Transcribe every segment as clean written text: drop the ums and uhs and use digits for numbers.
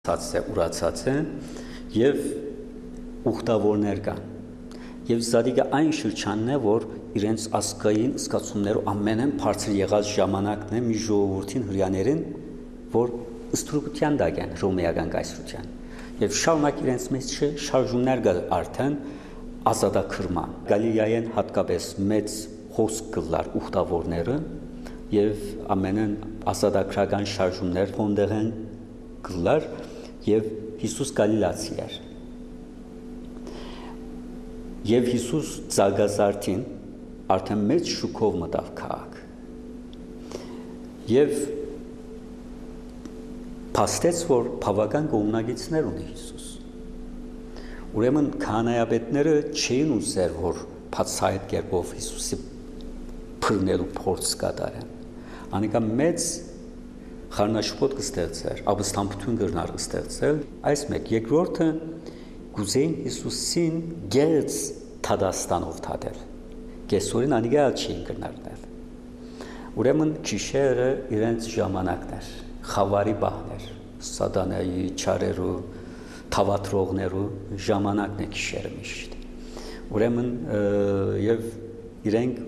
ուրացած է եւ ուխտավորներ կան եւ զադիգը այն շրջանն է որ իրենց ասկային սկացումներով ամենեն բարձր եղած ժամանակն է մի ժողովրդին հрьяաներին որ ըստրուկության դագան ռոմեական կայսրության եւ շարունակ իրենց մեջ շարժումներ կա արդեն ազատագրման գալիլեայեն հատկապես մեծ խոսք կլար ուխտավորները եւ ամենեն ազատագրական շարժումներ հոնդեղեն կլար եւ Հիսուս Գալիլացի էր եւ Հիսուս ցագազարտին արդեն մեծ շուկով մտավ քաղաք եւ փաստեց որ բավական գոմնագիցներ ունի Հիսուս ուրեմն քահանայապետները չէին ուզեր որ բացայտ կերպով Հիսուսի փռնելու փորձ կատարեն անիկա մեծ խառնաշփոթ կստեղծեր, ապստամբություն կրնար կստեղծել, այս մեկ երկրորդը գուզեին Հիսուսին գերց թադաստանով թադել, կեսորին անիգալ չէին կրնարնել, ուրեմն քիշերը իրենց ժամանակն էր, խավարի բահներ, սատանայի չարերու, թավատրողներու ժամանակն է քիշերը միշտ, ուրեմն և իրենք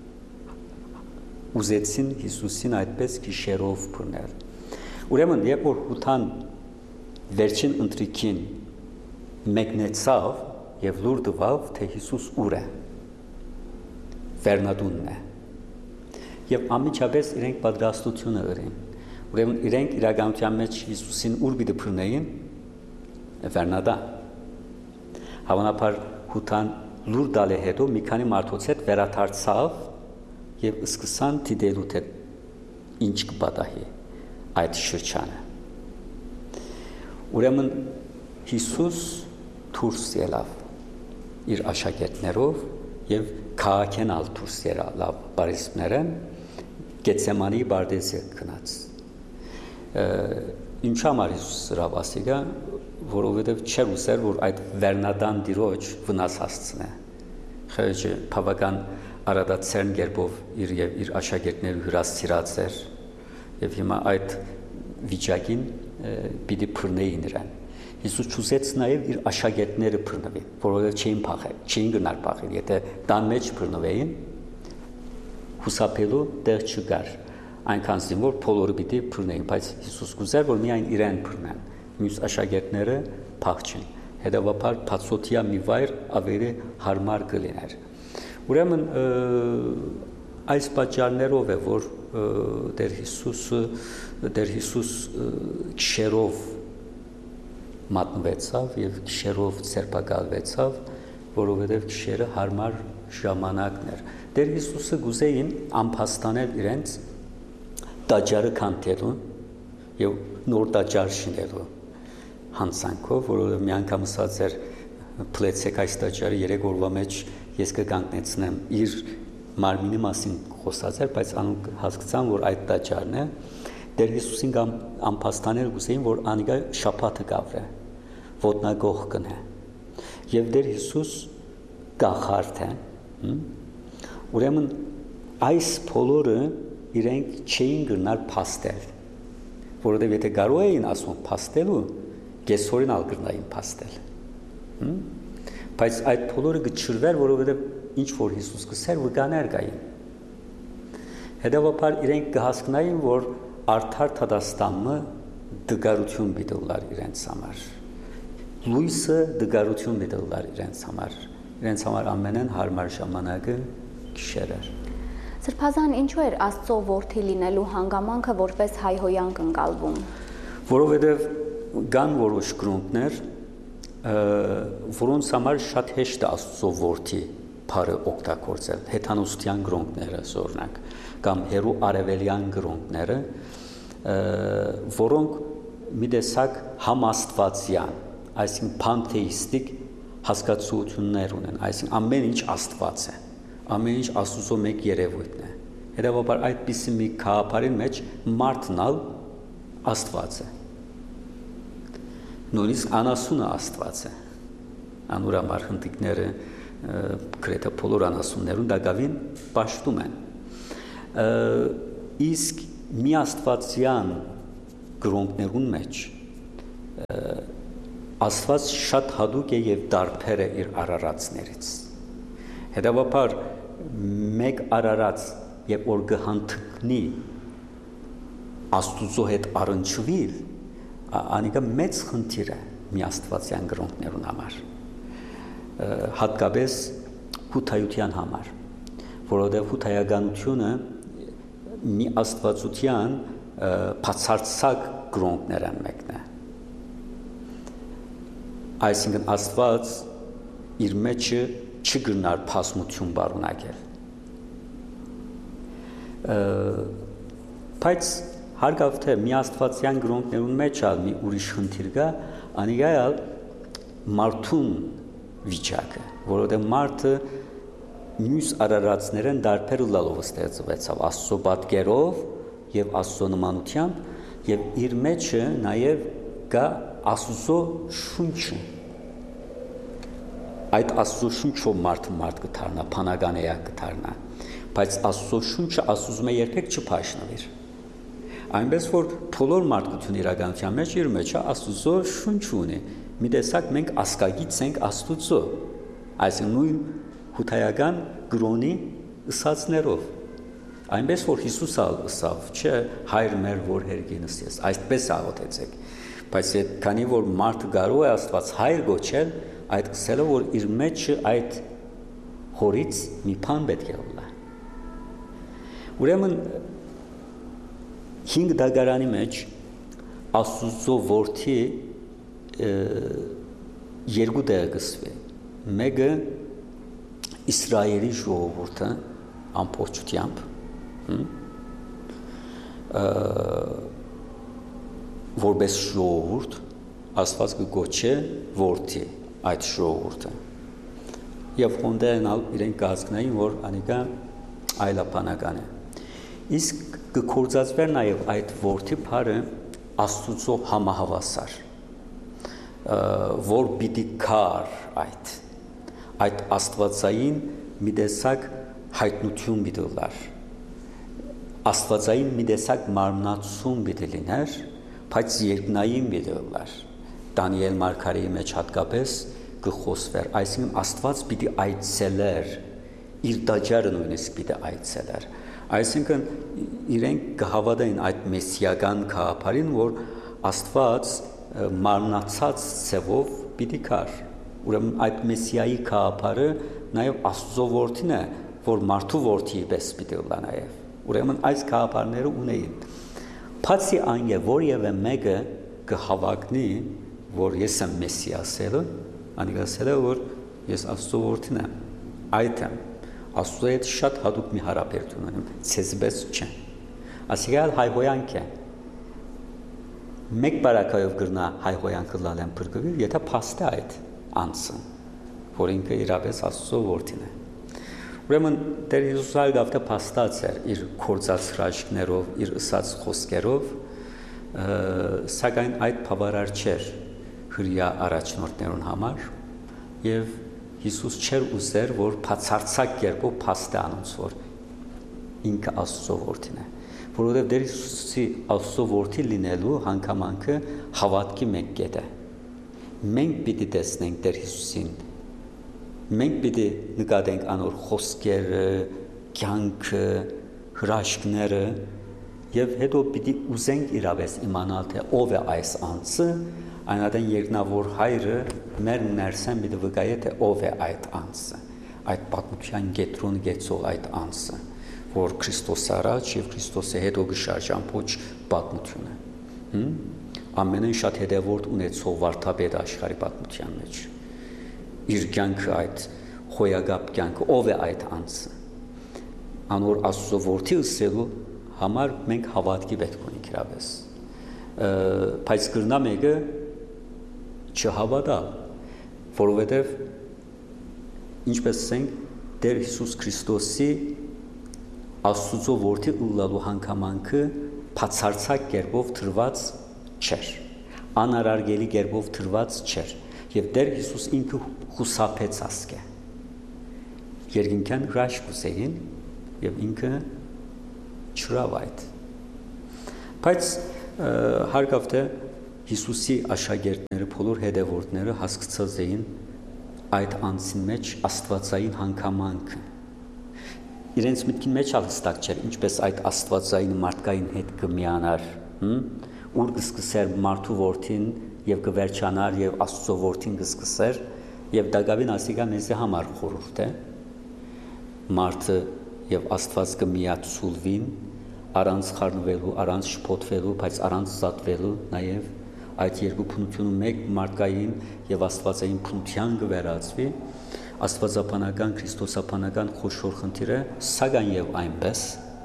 ուզեցին Հիսուսին այդպես գիշերով փռնել։ Ուրեմն երբ որ հութան վերջին ընտրիկին մեկնեցավ եւ լուր տվավ թե Հիսուս ուր է Վերնադունն է եւ ամիջապես իրենք պատրաստությունը ըրին ուրեմն իրենք իրականության մեջ Հիսուսին ուր պիտի փռնեին Վերնադա հավանաբար հութան լուր տալի հետո մի քանի մարդոց հետ վերադարձավ եւ սկսան դիտելու թե ինչ կպատահի այդ շրջանը ուրեմն Հիսուս դուրս ելավ իր աշակերտներով եւ քաղաքենալ դուրս ելավ բարիսպները Գեցսեմանի բարձի գնաց ինչ համար Հիսուս սրավասիգա որովհետեւ չէր ուզեր որ այդ վերնադան դիրոջ վնաս հասցնե խեղճ բավական արադացերն գերբով իր աշակերտները հյուրասիրած էր եւ հիմա այդ վիճակին պիտի փռնեին իրեն Հիսուս չուզեց նաեւ իր աշակերտները փռնվի որովհետեւ չէին փախել չէին գնալ փախել եթե տան մեջ փռնվեին հուսափելու տեղ չկար այնքան զին որ բոլորը պիտի փռնեին բայց Հիսուս գուզեր որ միայն իրեն փռնեն մյուս աշակերտները փախչին հետեւաբար բացօթյա մի վայր ավելի հարմար կլիներ Ուրեմն այս պատճառներով է որ Տեր Հիսուս գիշերով մատնվեցավ եւ գիշերով ցերպակալվեցավ որովհետեւ գիշերը հարմար ժամանակն էր Տեր Հիսուսը գուզեին ամփաստանել իրենց տաճարը քանդելու եւ նոր տաճար շինելու հանցանքով որովհետեւ մի անգամ ասած էր փլեցեք այս տաճարը 3 օրվա մեջ ես կկանգնեցնեմ իր մարմինի մասին խոսած էր բայց անոնք հասկացան որ այդ տաճարն է Տեր Հիսուսին կամ ամփաստանել գուսեին որ անիկա շաբաթը կավրե ոտնագող կնե եւ Տեր Հիսուս գախարդ է ուրեմն այս բոլորը իրենք չէին գնալ փաստել որովհետեւ եթե կարող էին ասում փաստելու կեսօրին ալ գրնային փաստել բայց այդ բոլորը գճրվեր որովհետեւ ինչ որ Հիսուս կսեր վկաներ կային հետեւաբար իրենք կհասկնային որ արդար թադաստամը դգարություն պիտի իրենց համար լույսը դգարություն պիտի իրենց համար ամենեն հարմար ժամանակը գիշեր էր Սրբազան ինչու էր Աստծո որդի լինելու հանգամանքը որպես հայհոյանք ընկալվում որովհետեւ կան որոշ կրոններ որոնց համար շատ հեշտ է Աստծո որդի բառը օգտագործել հեթանոստյան կրոնները օրինակ կամ հերու արևելյան կրոնները որոնք մի տեսակ համաստվածյան այսինքն փանթեիստիկ հասկացություններ ունեն այսինքն ամեն ինչ Աստված է ամեն ինչ Աստծո մեկ երևույթն է հետեւաբար այդպիսի մի գաղափարի մեջ մարդն ալ Աստված է նույնիսկ անասունը Աստված է անուրամար հնդիկները գրեթե բոլոր անասուններուն դակավին պաշտում են իսկ մի աստվածյան գրոնքներուն մեջ Աստված շատ հատուկ է եւ դարբեր է իր արարածներից։ Հետևաբար մեկ արարած երբ որ գհանթկնի Աստուծո հետ առնչվիլ, անիկա մեծ խնդիր է մի աստվածյան գրոնքներուն համար, հատկապես հութայության համար, որովհետև հութայականությունը մի աստվածության բացարձակ գրոնքներն մեկն է։ Այսինքն Աստված իր մեջը չգրնար փասմություն բարունակել։ Բայց հարգավ թե մի աստվածյան գրոնքներուն մեջ ալ մի ուրիշ խնդիր կա, անիկայալ մարդուն վիճակը, որովհետև մարդը մյուս արարածներեն դարբեր լալով ստեղծվեցավ Աստծո պատկերով եւ Աստծո նմանությամբ եւ իր մեջը նաեւ կա Աստծո շունչը։ Այդ Աստծո շունչով մարդ կդառնա, բանական էակ կդառնա, բայց Աստծո շունչը Աստծո երբեք չփաշնվիր։ Այնպես որ բոլոր մարդկությունը իրականության մեջ իր մեջ Աստծո շունչ ունի։ Մի տեսակ մենք ասկագից ենք Աստծո, այսինքն նույն հութայական գրոնի ըսածներով։ Այնպես որ Հիսուսը ըսավ, չէ, հայր մեր որ հերգինս ես, այդպես աղոթեցեք։ Բայց քանի որ մարդը կարող է Աստված հայր գոչել, այդ կսելը որ իր մեջը այդ հորից մի բան պետք է ուլա։ Ուրեմն 5 դագարանի մեջ Աստուծո որդի երկու տեղ կսվի։ Մեկը Իսրայելի ժողովուրդը ամբողջությամբ, որպես ժողովուրդ Աստված կգոչե որդի այդ ժողովուրդը։ Եվ հոնդերն իրենք կհասկնային, որ անիկա այլաբանական է։ Իսկ կկործածվեր նաև այդ որդի բարը Աստուծո համահավասար, որ պիտի կար այդ աստվածային մի տեսակ հայտնություն պիտի լար, աստվածային մի տեսակ մարմնացում պիտի լիներ, բայց երկնային պիտի լար։ Դանիել մարգարեի մեջ հատկապես կխոսվեր, այսինքն Աստված պիտի այցելեր, իր տաճարը նույնիսկ պիտի այցելեր։ Այսինքն իրենք կհավատային այդ մեսիական գաղափարին, որ Աստված մարմնացած ցևով պիտի կար։ Ուրեմն այդ մեսիայի գաղափարը նաև Աստծո որդին է, որ մարդու որդի պես պիտի լա նաև։ Ուրեմն այս գաղափարները ունեին։ Բացի այն է, որևէ մեկը կհավակնի, որ ես եմ մեսիասելը, անիգասելը, որ ես Աստծո որդին եմ, այդ եմ, Աստծո հետ շատ հատուկ մի հարաբերություն ունեմ, ցեզբես չէ։ Ասիկալ հայհոյանք է։ Մեկ բարակայով գրնա հայհոյանքը լալեն բրգվիր, եթե փաստե այդ անձը, որ ինքը իրապես Աստծո որդին է։ Ուրեմն Տեր Հիսուսը գավթը փաստած էր իր կործած հրաշքներով, իր ըսած խոսքերով, սակայն այդ բավարար չէր հրյա առաջնորդներուն համար եւ Հիսուս չէր ուզեր, որ բացարձակ կերպով փաստե անոնց, որ ինքը Աստծո որդին է, որովհետեւ Տեր Հիսուսի Աստծո որդի լինելու հանգամանքը հավատքի մեկ կետ է։ Մենք պիտի տեսնենք Տեր Հիսուսին, մենք պիտի նկատենք անոր խոսքերը, կյանքը, հրաշքները եւ հետո պիտի ուզենք իրավես իմանալ թե ով է այս անձը, այնադեն երկնավոր հայրը մեր ներսեն պիտի վկայե թե ով է այդ անձը, այդ պատմության գետրոն գեցող այդ անձը, որ Քրիստոս առաջ եւ Քրիստոսի հետո գշարժամփոչ պատմություն է։ Ամենին շատ հետևորդ ունեցող վարդապետ աշխարհի պատմության մեջ։ Իր կյանքը այդ խոյագապ կյանքը ով է այդ անձը։ Անոր Աստծո որդի ըսելու համար մենք հավատքի պետք ունենք իրապես։ Բայց գրնա մեկը չհավատալ, որովհետև ինչպես ասենք Տեր Հիսուս Քրիստոսի Աստծո որդի ըլլալու հանգամանքը բացարձակ կերպով դրված չէր, անարարգելի կերպով դրված չէր, եւ Տեր Հիսուս ինքը խուսափեց ասկե։ Երկինքան հրաշք ուզեին եւ ինքը չրավ այդ։ Բայց հարգավ թե Հիսուսի աշակերտները, բոլոր հետևորդները հասկացած էին այդ անձին մեջ աստվածային հանգամանքը։ Իրենց մտքին մեջ հստակ չէր, ինչպես այդ աստվածային մարդկային հետ կմիանար, ուր կսկսեր մարդու որդին եւ կվերջանար եւ Աստծո որդին կսկսեր եւ դակավին ասիկա մեզի համար խորհուրդ է մարդը եւ Աստված կմիացուլվին առանց խառնվելու, առանց շփոթվելու, բայց առանց զատվելու նաեւ այդ երկու փնությունը մեկ մարդկային եւ աստվածային փնության կվերածվի աստվածաբանական քրիստոսաբանական խոշոր խնդիրը սակայն եւ այնպես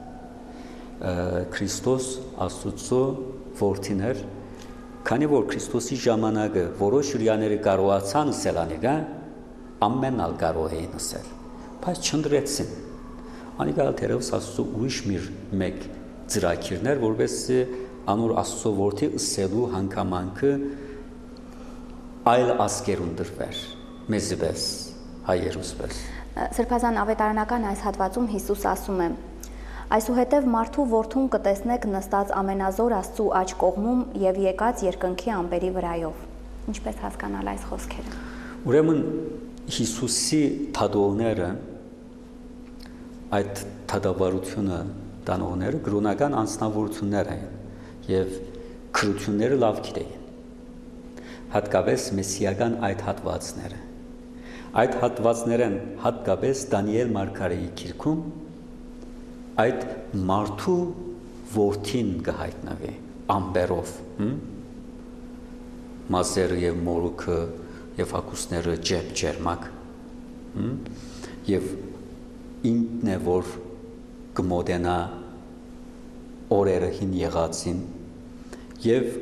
Քրիստոս Աստծո որդին էր քանի որ Քրիստոսի ժամանակը որոշ հрьяաները կարողացան սելանիկա ամենալ կարող էին ասել բայց չնդրեցին անիկա թերևս Աստծո ուրիշ մեկ ծրագիրներ որովհետեւ անոր Աստծո որդի ըսելու հանգամանքը այլ ասկերուն դրվեր մեզպես հայերուս պես Սրբազան ավետարանական այս հատվածում Հիսուս ասում է Այսուհետև մարդու որդուն կտեսնեք նստած ամենազոր Աստծու աջ կողմում եւ եկած երկնքի ամպերի վրայով ինչպես հասկանալ այս խոսքերը Ուրեմն Հիսուսի թադողները այդ թադավարությունը տանողները գրոնական անձնավորություններ են եւ քրությունները լավ գիտեին հատկապես մեսիական այդ հատվածները այդ հատվածներն հատկապես Դանիել Մարգարեի գիրքում այդ մարդու որդին կհայտնվի ամբերով մազերը եւ մորուքը եւ հակուսները ջերմակ եւ ինքն է որ կմոդենա օրերը հին եղածին եւ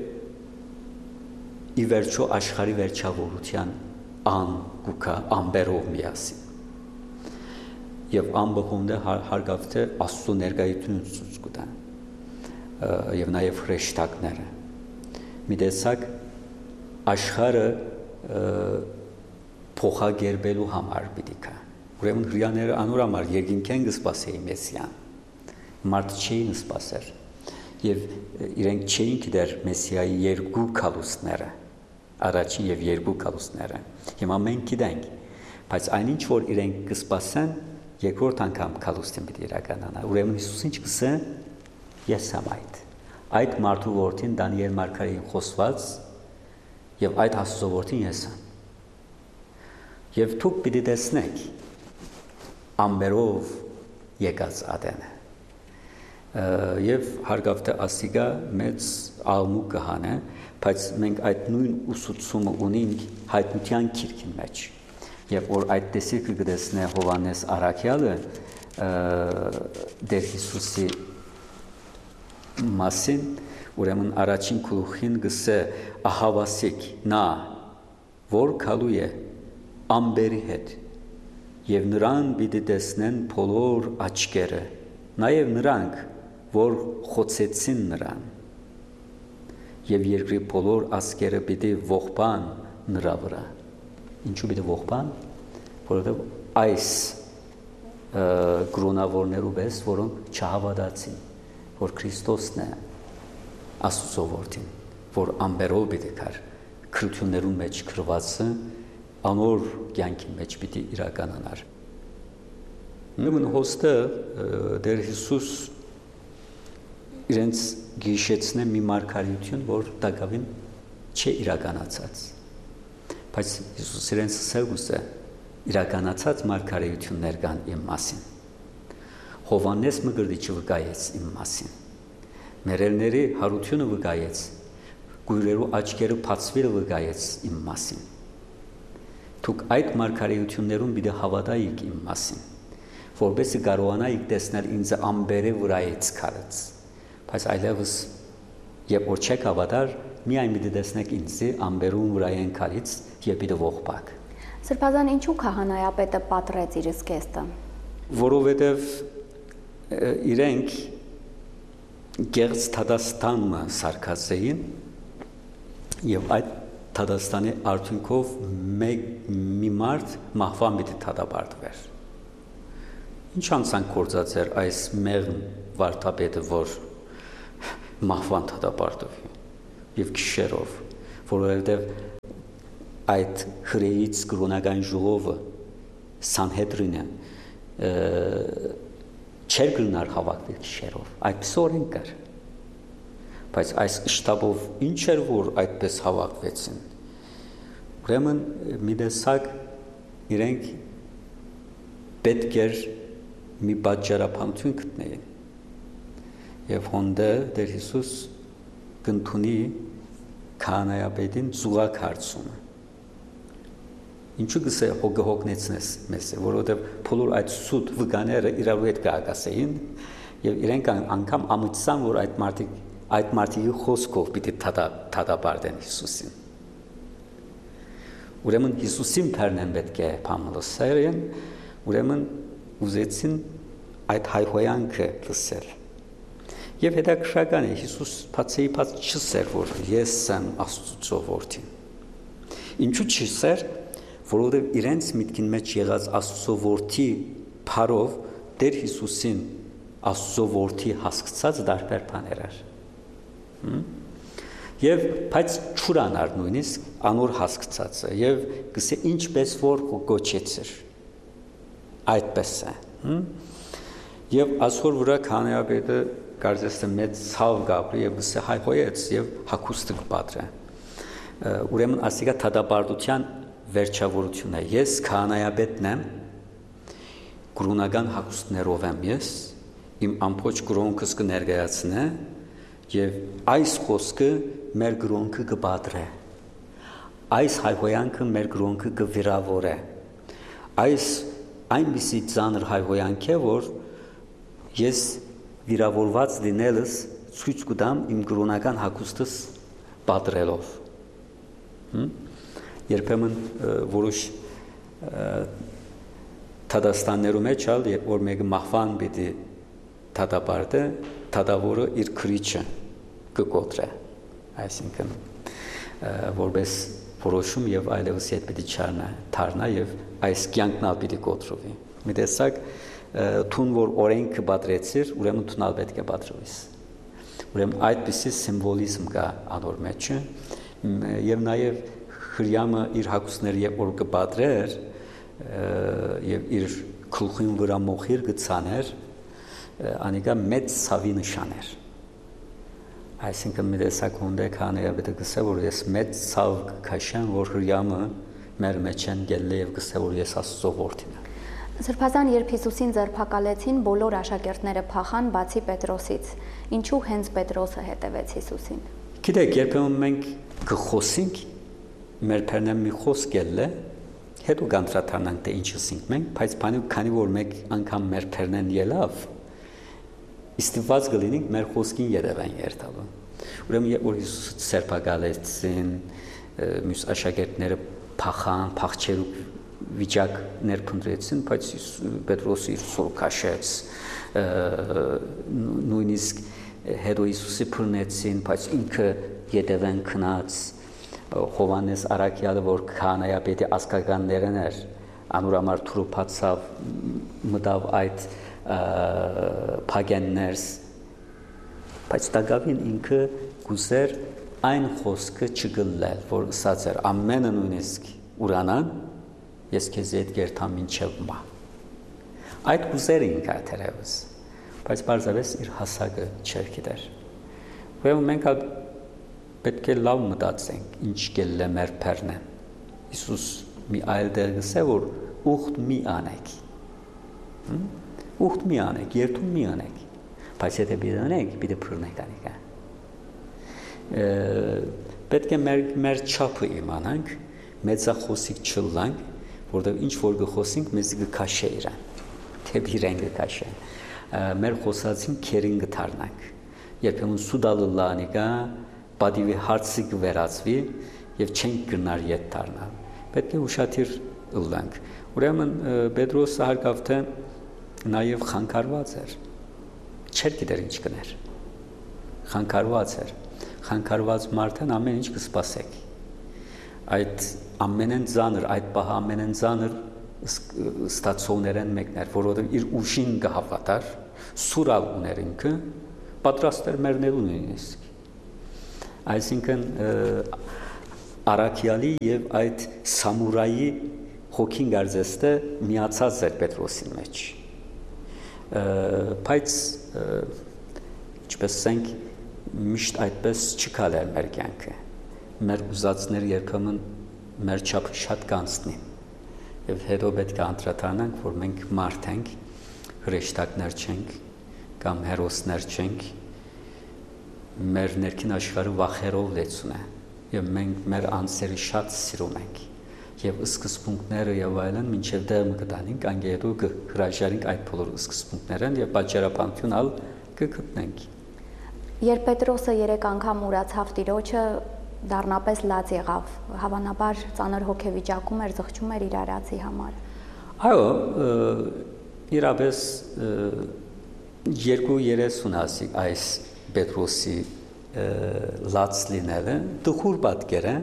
ի վերջո աշխարհի վերջավորության ան գուկա ամբերով միասին եւ ամբողջը հարգավթե Աստծո ներկայությունը ցույց կտան եւ նաեւ հրեշտակները մի տեսակ աշխարհը փոխագերբելու համար պիտի կա ուրեմն հрьяաները անոր համար երկինքեն կսպասեին մեսիան մարդ չէին սպասեր եւ իրենք չէին գիտեր մեսիայի երկու կալուստները առաջին եւ երկու կալուստները հիմա մենք գիտենք բայց այնինչ որ իրենք կսպասեն երկրորդ անգամ կալուստին պիտի իրականանա ուրեմն Հիսուսը ինչ կսե ես եմ այդ մարդու որդին Դանիել Մարգարեին խոսված եւ այդ Աստծո որդին ես եմ եւ դուք պիտի տեսնեք ամբերով եկած ադենը եւ հարգավթե ասիգա մեծ ալմու կհանե բայց մենք այդ նույն ուսուցումը ունենք հայտնության քիրքին մեջ Եվ որ այդ տեսիքը կտեսնե Հովանես Արաքյալը Տեր Հիսուսի մասին ուրեմն առաջին գլուխին գսե ահավասիկ նա որ քալու է ամբերի հետ եւ նրան պիտի տեսնեն բոլոր աչքերը նաեւ նրանք որ խոցեցին նրան եւ երկրի բոլոր ազգերը պիտի ողբան նրա վրա Ինչու պիտի ողբան, որովհետև այս գրոնավորներու պես, որոնք չհավատացին, որ Քրիստոսն է Աստծո որդին, որ ամբերով պիտի կար, քրություններու մեջ գրվածը անոր կյանքի մեջ պիտի իրականանար։ Ուրեմն հոստը Տեր Հիսուս իրենց գիշեցնե մի մարգարեություն, որ դակավին չէ իրականացած։ Բայց Հիսուս իրենց սելգուս է իրականացած մարգարեություններ կան իմ մասին։ Հովանես մգրդիչը վկայեց իմ մասին։ Մերելների հարությունը վկայեց, գույրերու աչքերը բացվելը վկայեց իմ մասին։ Դուք այդ մարգարեություններուն պիտի հավատայիք իմ մասին, որովհետեւ կարողանայիք տեսնել ինձ ամբերե վրայից քարած։ Բայց այլևս երբ որ չեք հավատար, միայն պիտի տեսնեք ինձ ամբերուն վրայեն քարից եւ պիտի ողբակ։ Սրբազան ինչու քահանայապետը պատռեց իր զգեստը։ Որովհետեւ իրենք գերց Թադաստանը սարկացեին եւ այդ Թադաստանի արդյունքով մի մարդ մահվան պիտի թադաբարդվեր։ Ինչ անցանք գործած էր այս մեղմ վարդապետը, որ մահվան թադաբարդվի եւ քիշերով որովհետև այդ հրեից կրոնական ժողովը Սանհեդրինը չէր գնար հավաքվել գիշերով, այդպես օրենք կար, բայց այս շտաբով ինչ էր, որ այդպես հավաքվեցին, ուրեմն մի տեսակ իրենք պետք էր մի պատճառաբանություն գտնեին եւ հոնդը Տեր Հիսուս կընդունի քահանայապետին զուգակ հարցումը ինչու գսե հոգնեցնես մեզ որովհետեւ բոլոր այդ սուտ վկաները իրար հետ կհագասեին եւ իրենք անգամ ամիջան որ այդ մարդիկի խոսքով պիտի թադաբարդեն Հիսուսին ուրեմն Հիսուսին բեռնեն պետք է փամլոսերեն ուրեմն ուզեցին այդ հայհոյանքը լսել եւ հետաքրքրական է Հիսուս բացեիփած չսեր որ ես եմ Աստծո որդին ինչու չսեր որովհետեւ իրենց միտքին մեջ եղած Աստծո որդի փարով Տեր Հիսուսին Աստծո որդի հասկացած դարբեր բաներ էր եւ բայց ճուրանար նույնիսկ անոր հասկացածը եւ գսե ինչպես որ գոչեցր այդպես է եւ ասոր վրա քահանայապետը կարծես թե մեծ ցավ գաբրի եւ գսե հայհոյեց եւ հակուստը կպատրե ուրեմն ասիկա թադաբարդության վերջավորությունն է ես քահանայապետն եմ կրոնական հակուստներով եմ ես իմ ամբողջ կրոնքս կներկայացնե եւ այս խոսքը մեր կրոնքը կպատրե այս հայհոյանքը մեր կրոնքը կվիրավորե այս այնպիսի ծանր հայհոյանք է որ ես վիրավորված լինելս ցույց կտամ իմ կրոնական հակուստս պատրելով երբեմն որոշ թադաստաններում մեջ ալ որ մեկը մահվան պիտի թադաբարդե թադավորը իր քրիչը կկոտրե այսինքն որպես որոշում եւ այլևս հետ պիտի չառնա եւ այս կյանքն ալ պիտի կոտրվի մի տեսակ թուն որ օրենքը պատրեցիր ուրեմն թունալ պետք է պատրվես ուրեմն այդպիսի սիմվոլիզմ կա անոր մեջ եւ նաեւ Հրյամը իր հակուսների որ կպատրեր եւ իր քլուխին վրա մոխիր գցաներ անիկա մեծ ցավի նշան էր այսինքն մի տեսակ հոնդե քահանայապետը գսե որ ես մեծ ցավ կքաշեմ որ Հրյամը մեր մեջ են գելլե եւ գսե որ ես Աստծո որդին եմ Սրբազան երբ Հիսուսին ձերբակալեցին բոլոր աշակերտները փախան բացի Պետրոսից ինչու հենց Պետրոսը հետևեց Հիսուսին Գիտեք երբեմն մենք կխոսենք մեր բեռնեմ մի խոսք ելլե հետո գանտրատանանք թե ինչ ասենք մենք բայց քանի որ մեկ անգամ մեր բեռնեն ելավ Իստիված գլինենք մեր խոսքին երևան երթալու ուրեմն երբ որ Հիսուսը ձերբակալեցին մյուս աշակերտները փախան փախչելու վիճակ ներփնտրեցին բայց Պետրոսը իր սոր քաշեց նույնիսկ հետո Հիսուսի բռնեցին բայց ինքը յետևեն քնած Հովանես Արաքյալը որ քահանայապետի ասկականներն էր անուրամար թուրուփացավ մտավ այդ փագեններս բայց տակավին ինքը գուզեր այն խոսքը չգլել որ ասած էր ամենը նույնիսկ ուրանան ես քեզ հետ գերտամ ինչև մա այդ գուզերը ինքը թերևս բայց բարձրապես իր հասակը չէր գիտեր ուրեմն մենք պետք է լավ մտածենք ինչ կելլե մեր բեռնը Հիսուս մի այլ դեր գսե որ ուխտ մի անեք ուխտ մի անեք երթում մի անեք բայց եթե բիրանեք պիտի բռնեք անիկա պետք է մեր չափը իմանանք մեծախոսիկ չլանք որտեղ ինչ որ գխոսենք մեզ կքաշե իրան թե իրեն կքաշե մեր խոսածին քերին գթարնանք երբեմն սուդալը լանիկա պատիվի հարցի կվերածվի եւ չենք գնար ետ դառնալ պետք է ուշադիր ըլլանք ուրեմն Պետրոսը հարկավ թե նաեւ խանգարված էր չէր գիտեր ինչ կներ խանգարված մարդն ամեն ինչ կսպասեք այդ ամենեն ծանր այդ պահը ամենեն ծանր ստացողներն մեկն էր որովհետեւ իր ուժին կհավատար սուրալ ուներ ինքը պատրաստ էր մեռնելու նույնիսկ այսինքն Արաքյալի եւ այդ սամուրայի հոգին գարձեստը միացած էր Պետրոսի մեջ։ Բայց ինչպես ասենք միշտ այդպես չկալ էր մեր կյանքը։ Մեր ուզածները երբեմն մեր չափը շատ կանցնի։ Եվ հետո պետք է անդրադառնանք, որ մենք մարդ ենք, հրեշտակներ չենք կամ հերոսներ չենք, մեր ներքին աշխարհը վախերով լեցուն է եւ մենք մեր անձերը շատ սիրում ենք եւ սկզբունքները եւ այլն մինչեւ դեռ մտանենք անգերու հրաժարենք այդ բոլոր սկզբունքներն եւ պատճառաբանություն ալ կգտնենք։ Երբ Պետրոսը 3 անգամ ուրացավ Տիրոջը, դառնապես լաց եղավ, հավանաբար ծանր հոգեվիճակում էր, զղջում էր իր արածի համար։ Այո, իրապես 2:30 ասի այս Պետրոսի լաց լինելը դխուր պատկեր է,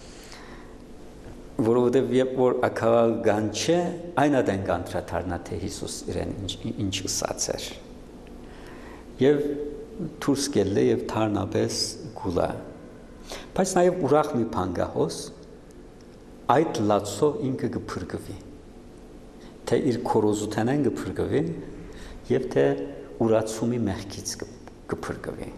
որովհետև երբ որ ակալ գանչե այն ադեն կանտրաթարնա թե Հիսուս իրեն ինչ ասած էր։ Եվ դուրս գելը եւ թարնապես գուլա։ Բայց նաև ուրախ մի բան այդ լացով ինքը կփրկվի, թե իր քորոզութենեն կփրկվի եւ թե ուրացումի մեղքից կփրկվի։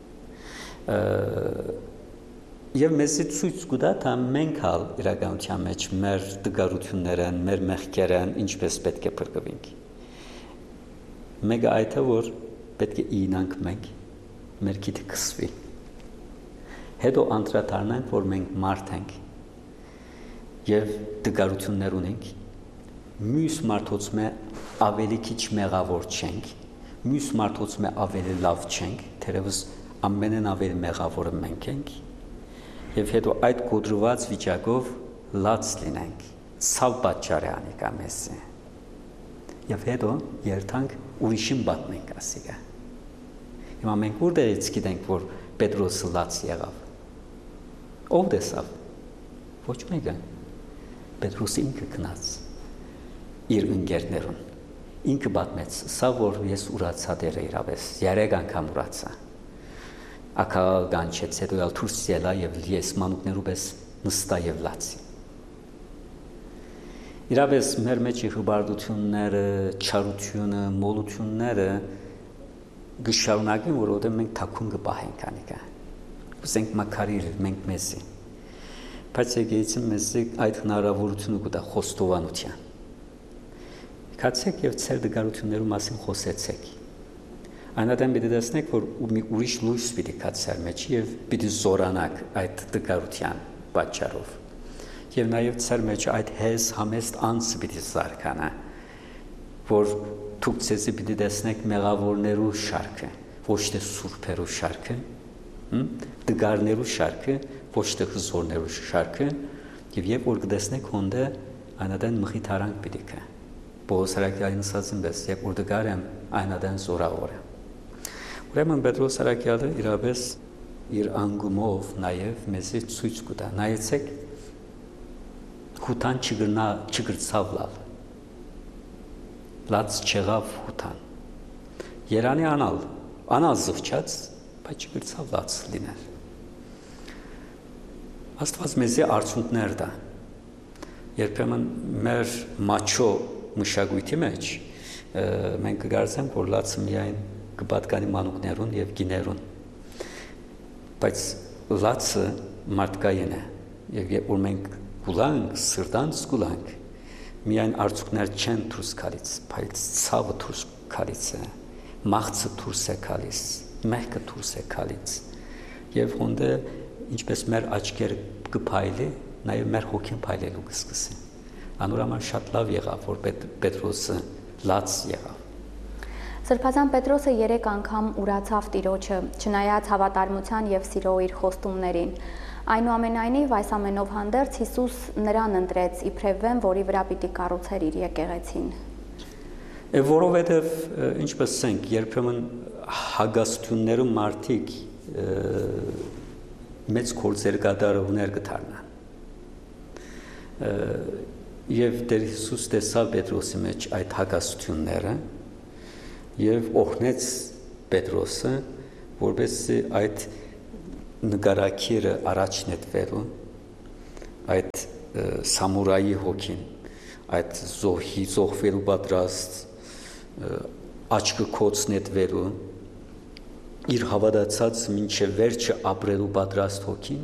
Եվ մեզի ցույց կտա, թե մենք հալ իրականության մեջ մեր դգարություններն, մեր մեղքերն ինչպես պետք է փրկվենք։ Մեկը այդ է, որ պետք է ինանք մենք մերքիթ կսվի։ Հետո անդրադառնանք, որ մենք մարդ ենք եւ դգարություններ ունենք, մյուս մարդոց մե ավելի քիչ մեղավոր չենք, մյուս մարդոց մե ավելի լավ չենք, թերևս ամենեն ավելի մեղավորը մենք ենք, եւ հետո այդ կոդրված վիճակով լաց լինենք, ցավ պատճառ անենք ամեսը։ Եվ հետո երթանք ուրիշին պատմենք ասիկա։ Հիմա մենք որտեղից գիտենք, որ Պետրոսը լաց եղավ։ Ով տեսավ։ Ոչ մեկը։ Պետրոսը ինքը գնաց իր ընկերներուն։ Ինքը պատմեց, սա որ ես ուրացա դեր իրավես, 3 անգամ ուրացա։ Ակալ գանչեց, հետո ալ դուրս ելա եւ ես մանուկներու պես նստա եւ լացի։ Իրավես մեր մեջ հբարդությունները, չարությունը, մոլությունները գշարունակին, որովհետեւ մենք թաքուն կպահենք անիկա։ Ուզենք մակարիր մենք մեզի, բայց եկեցին մեզի այդ հնարավորությունը կտա խոստովանության։ Կացեք եւ ծեր դգարություններու մասին խոսեցեք։ Այնադեմ պիտի տեսնեք, որ մի ուրիշ լույս պիտի կացար մեջ եւ պիտի զորանաք այդ դգարության պատճառով։ Եվ նաեւ ծեր մեջ այդ հեզ համեստ անձը պիտի զարգանա, որ դուք ցեզի պիտի տեսնեք մեղավորներու շարքը, ոչ թե սուրբերու շարքը, դգարներու շարքը, ոչ թե հզորներու շարքը, եւ երբ որ կտեսնեք հոնդը, այնադեն մխիթարանք պիտի կա։ Պողոս Արաքյալին ասածին պես, երբ որ դգար եմ, այնադեն զորավոր է։ Ուրեմն Պետրոս Արաքյալը իրապես իր անգումով նաեւ մեզի ցույց կտա։ Նայեցեք, հութան չգրծավ լալ։ Լաց չեղավ հութան։ Երանի անալ զղջաց, բայց չգրծավ լաց լինել։ Աստված մեզի արդյունքներ դա։ Երբեմն մեր մաչո մշակույթի մեջ մենք կգործենք, որ լացը միայն կպատկանի մանուկներուն եւ գիներուն։ Բայց լացը մարդկային է, եւ երբ որ մենք գուլանք, սրտանց գուլանք, միայն արդյունքներ չեն դուրս գալիս, բայց ցավը դուրս գալիս է, մաղցը դուրս է գալիս, մեղքը դուրս է գալիս։ Եվ հոնդը ինչպես մեր աչքերը կփայլի, նաև մեր հոգին փայլելու կսկսի։ Անորոման շատ լավ եղավ, որ Պետրոսը լաց եղավ։ Սրբազան Պետրոսը 3 անգամ ուրացավ Տիրոջը, չնայած հավատարմության եւ սիրո իր խոստումներին։ Այնուամենայնիվ այս ամենով հանդերձ Հիսուս նրան ընտրեց իբրև վեմ, որի վրա պիտի կառուցեր իր եկեղեցին։ Որովհետև ինչպես ասենք, երբեմն հագաստությունները մարդիկ մեծ գործեր կատարողներ կդառնան։ Եվ Տեր Հիսուս տեսավ Պետրոսի մեջ այդ հագաստությունները եւ օգնեց Պետրոսը, որպեսզի այդ նկարակիրը առաջ նետվելու այդ սամուրայի հոգին, այդ զոհվելու պատրաստ, աչքը քոց նետվելու, իր հավատացած մինչև վերջը ապրելու պատրաստ հոգին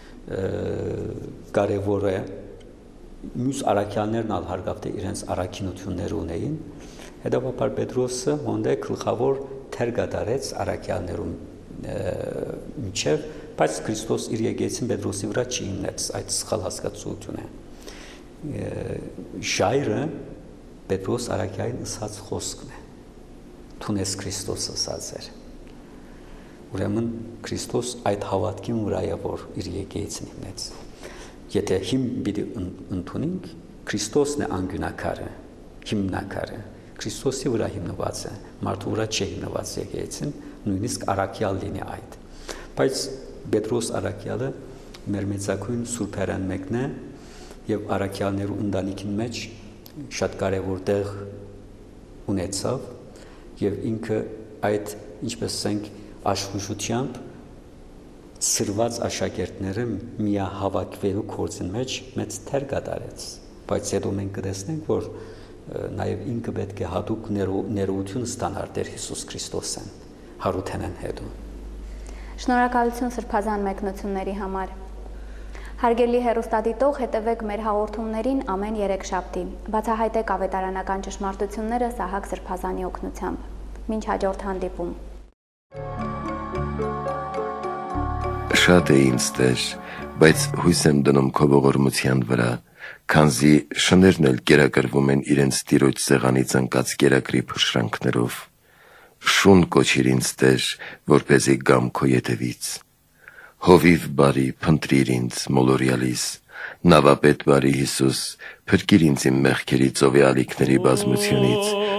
կարևոր է։ Մյուս առաքյալներն ալ հարգավ թե իրենց առաքինություններ ունեին, հետևաբար Պետրոսը հոնդե գլխավոր թեր կատարեց առաքյալներում միջև, բայց Քրիստոս իր եկեղեցին Պետրոսի վրա չի հիմնեց այդ սխալ հասկացությունը։ Ժայռը Պետրոս առաքյալին ասած խոսքն է, թունես Քրիստոս ասած էր։ Ուրեմն Քրիստոս այդ հավատքի վրա է, որ իր եկեղեցին հիմնեց։ Եթե հիմն պիտի ընդունենք, Քրիստոսն է անկյունակարը, հիմնակարը, Քրիստոսի վրա հիմնված է, մարդու վրա չի հիմնված եկեղեցին, նույնիսկ առաքյալ լինի այդ։ Բայց Պետրոս առաքյալը մեր մեծագույն սուրբերան մեկն է եւ առաքյալներու ընտանիքին մեջ շատ կարեւոր տեղ ունեցավ եւ ինքը այդ ինչպես ասենք աշխուժությամբ սրված աշակերտները միահավաքվելու գործին մեջ մեծ թեր կատարեց, բայց հետո մենք կտեսնենք, որ նաև ինքը պետք է հատուկ ներողություն ստանար Տեր Հիսուս Քրիստոսեն հարութենեն հետո։ Շնորհակալություն սրբազան մեկնությունների համար։ Հարգելի հեռուստադիտող, հետևեք մեր հաղորդումներին ամեն երեքշաբթի։ Բացահայտեք ավետարանական ճշմարտությունները Սահակ Սրբազանի օգնությամբ։ Մինչ հաջորդ հանդիպում։ Շատ է ինձ Տեր, բայց հույս եմ դնում քո ողորմության վրա, քանզի շներն էլ կերակրվում են իրենց Տիրոջ սեղանից ընկած կերակրի փշրանքներով։ Շուն կոչիր ինձ Տեր, որպեսզի գամ քո ետևից։ Հովիվ բարի փնտրիր ինձ մոլորյալիս, նավապետ բարի Հիսուս, փրկիր ինձ իմ մեղքերի ծովի ալիքների բազմությունից,